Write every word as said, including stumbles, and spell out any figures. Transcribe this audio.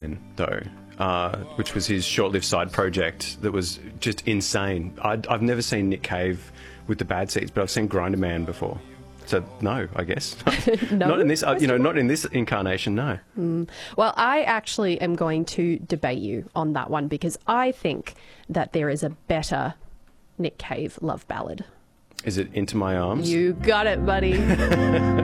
Man, though, uh, which was his short-lived side project that was just insane. I'd, I've never seen Nick Cave with the Bad Seeds, but I've seen Grinder Man before. So no, I guess no, not in this. Uh, you know, not in this incarnation. No. Mm. Well, I actually am going to debate you on that one because I think that there is a better Nick Cave love ballad. Is it Into My Arms? You got it, buddy.